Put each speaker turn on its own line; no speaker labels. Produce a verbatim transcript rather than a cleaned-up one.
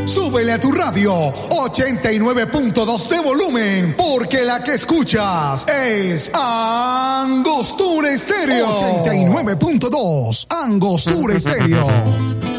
Súbele a tu radio ochenta y nueve punto dos de volumen, porque la que escuchas es Angostura Estéreo. ochenta y nueve punto dos Angostura Estéreo.